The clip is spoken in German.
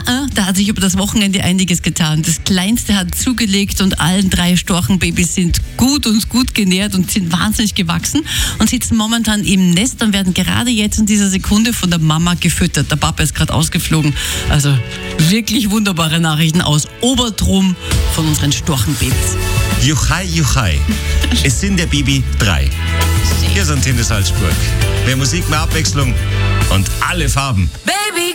Da hat sich über das Wochenende einiges getan. Das Kleinste hat zugelegt und allen 3 Storchenbabys sind gut genährt und sind wahnsinnig gewachsen und sitzen momentan im Nest und werden gerade jetzt in dieser Sekunde von der Mama gefüttert. Der Papa ist gerade ausgeflogen. Also wirklich wunderbare Nachrichten aus Obertrum von unseren Storchenbabys. Juchai, Juchai. Es sind der Bibi 3. Hier sind Antenne Salzburg. Mehr Musik, mehr Abwechslung und alle Farben.